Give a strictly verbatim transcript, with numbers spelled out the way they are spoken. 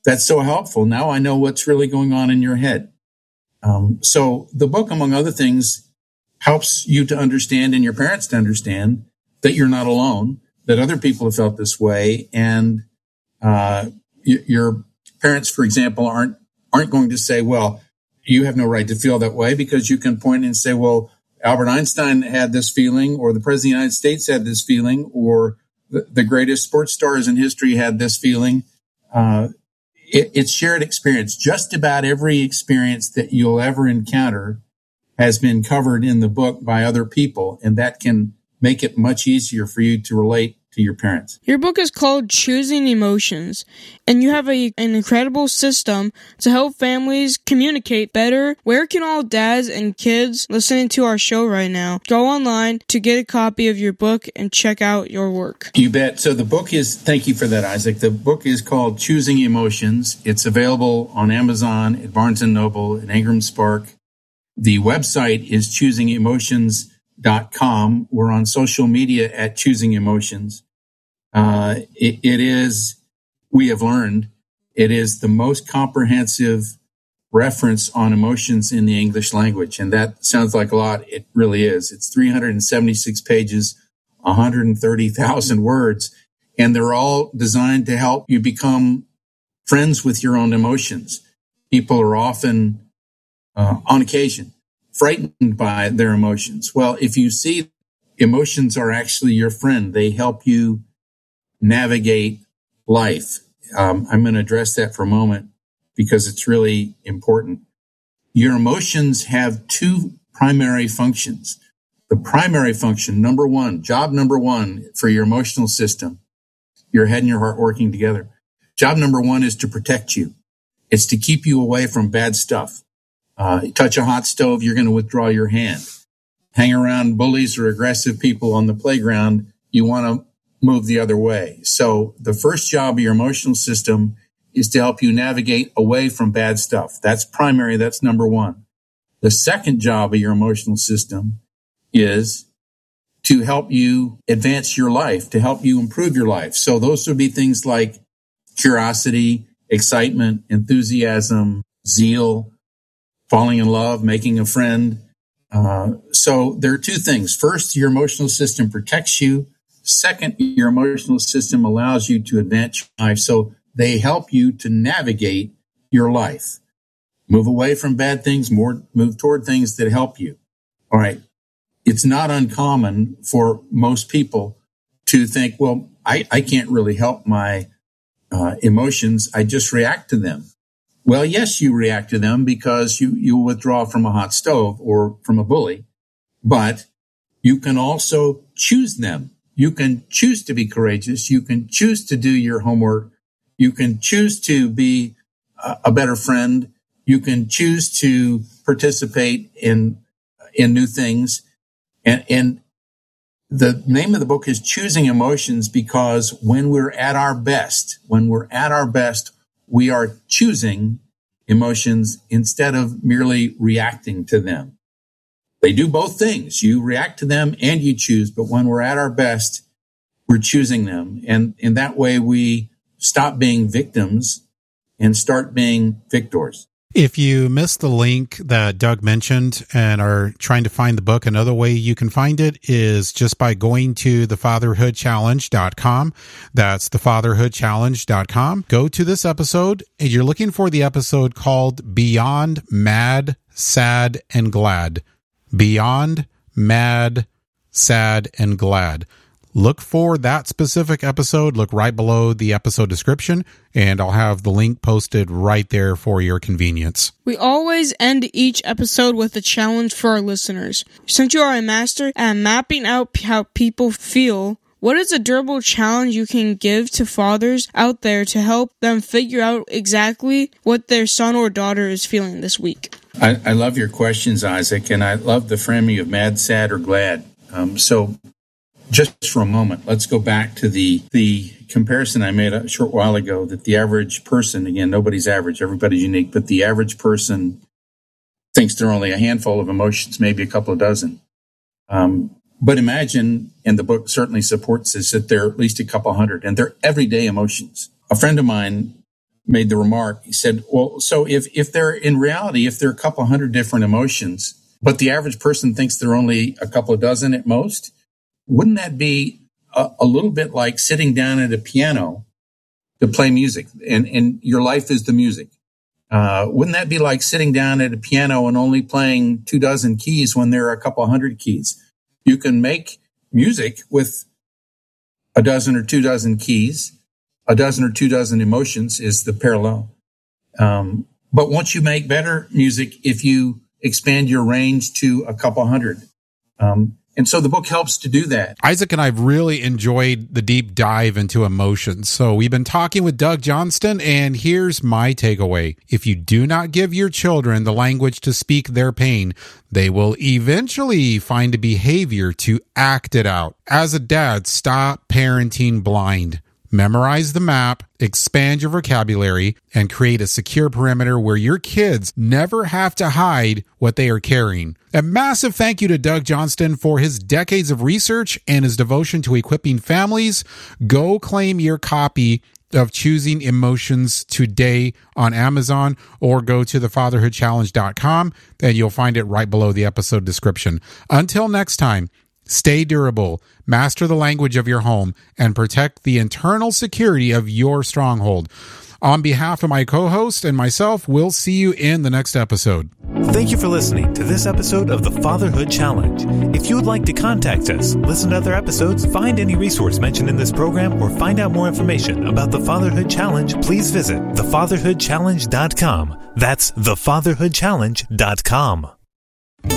that's so helpful. Now I know what's really going on in your head. Um, so the book, among other things, helps you to understand and your parents to understand that you're not alone, that other people have felt this way. And uh, y- your parents, for example, aren't aren't going to say, well, you have no right to feel that way, because you can point and say, well, Albert Einstein had this feeling, or the President of the United States had this feeling, or the, the greatest sports stars in history had this feeling. Uh, it, it's shared experience. Just about every experience that you'll ever encounter has been covered in the book by other people, and that can make it much easier for you to relate to your parents. Your book is called Choosing Emotions, and you have a, an incredible system to help families communicate better. Where can all dads and kids listening to our show right now go online to get a copy of your book and check out your work? You bet. So the book is, thank you for that, Isaac. The book is called Choosing Emotions. It's available on Amazon, at Barnes and Noble, at Ingram Spark. The website is choosing emotions dot com. We're on social media at Choosing Emotions. Uh, it, it is, we have learned, it is the most comprehensive reference on emotions in the English language. And that sounds like a lot. It really is. It's three hundred seventy-six pages, one hundred thirty thousand words, and they're all designed to help you become friends with your own emotions. People are often, uh, on occasion, frightened by their emotions. Well, if you see emotions are actually your friend, they help you navigate life. Um, I'm going to address that for a moment because it's really important. Your emotions have two primary functions. The primary function, number one, job number one for your emotional system, your head and your heart working together. Job number one is to protect you. It's to keep you away from bad stuff. Uh, you touch a hot stove, you're going to withdraw your hand. Hang around bullies or aggressive people on the playground, you want to move the other way. So the first job of your emotional system is to help you navigate away from bad stuff. That's primary. That's number one. The second job of your emotional system is to help you advance your life, to help you improve your life. So those would be things like curiosity, excitement, enthusiasm, zeal, falling in love, making a friend. Uh, so there are two things. First, your emotional system protects you. Second, your emotional system allows you to advance your life. So they help you to navigate your life. Move away from bad things, more move toward things that help you. All right. It's not uncommon for most people to think, well, I, I can't really help my uh, emotions. I just react to them. Well, yes, you react to them because you, you withdraw from a hot stove or from a bully, but you can also choose them. You can choose to be courageous. You can choose to do your homework. You can choose to be a, a better friend. You can choose to participate in, in new things. And, and the name of the book is Choosing Emotions, because when we're at our best, when we're at our best, we are choosing emotions instead of merely reacting to them. They do both things. You react to them and you choose, but when we're at our best, we're choosing them. And in that way, we stop being victims and start being victors. If you missed the link that Doug mentioned and are trying to find the book, another way you can find it is just by going to the fatherhood challenge dot com. That's the fatherhood challenge dot com. Go to this episode, and you're looking for the episode called Beyond Mad, Sad, and Glad. Beyond Mad, Sad, and Glad. Look for that specific episode. Look right below the episode description, and I'll have the link posted right there for your convenience. We always end each episode with a challenge for our listeners. Since you are a master at mapping out how people feel, what is a durable challenge you can give to fathers out there to help them figure out exactly what their son or daughter is feeling this week? I, I love your questions, Isaac, and I love the framing of mad, sad, or glad. Um, so just for a moment, let's go back to the the comparison I made a short while ago, that the average person, again, nobody's average, everybody's unique, but the average person thinks there are only a handful of emotions, maybe a couple of dozen. Um, but imagine, and the book certainly supports this, that there are at least a couple hundred, and they're everyday emotions. A friend of mine made the remark. He said, well, so if, if there, in reality, if there are a couple hundred different emotions, but the average person thinks there are only a couple of dozen at most, wouldn't that be a, a little bit like sitting down at a piano to play music, and, and your life is the music? Uh, wouldn't that be like sitting down at a piano and only playing two dozen keys when there are a couple hundred keys? You can make music with a dozen or two dozen keys. A dozen or two dozen emotions is the parallel. Um, but once you make better music, if you expand your range to a couple hundred. Um, and so the book helps to do that. Isaac and I've really enjoyed the deep dive into emotions. So we've been talking with Doug Johnston, and here's my takeaway. If you do not give your children the language to speak their pain, they will eventually find a behavior to act it out. As a dad, stop parenting blind. Memorize the map, expand your vocabulary, and create a secure perimeter where your kids never have to hide what they are carrying. A massive thank you to Doug Johnston for his decades of research and his devotion to equipping families. Go claim your copy of Choosing Emotions today on Amazon, or go to the fatherhood challenge dot com and you'll find it right below the episode description. Until next time, stay durable, master the language of your home, and protect the internal security of your stronghold. On behalf of my co-host and myself, we'll see you in the next episode. Thank you for listening to this episode of the Fatherhood Challenge. If you would like to contact us, listen to other episodes, find any resource mentioned in this program, or find out more information about the Fatherhood Challenge, please visit the fatherhood challenge dot com. That's the fatherhood challenge dot com.